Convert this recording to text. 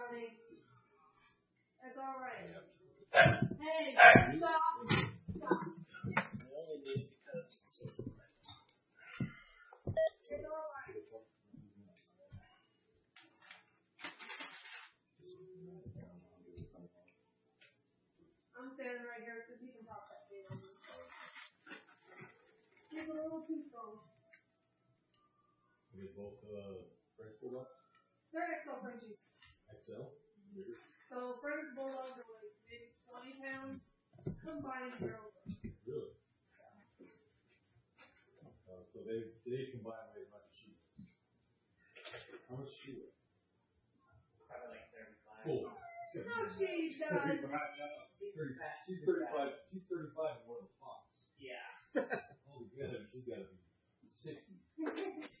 Brownie. It's all right. Hey, stop. Stop. I only did it because it's so bright. It's all right. I'm standing right here because he can talk that thing on me. He's a little too strong. We both French Bulldogs? They're XL Frenchies. XL? So French Bulldogs are like maybe 20 pounds combined year over. Really? So they combine way as much as she does. How much she weigh? Probably like 35. Cool. No, she does. 35. She's 35. She's 35 and one of the pops. Yeah. Altogether, she's got to be 60.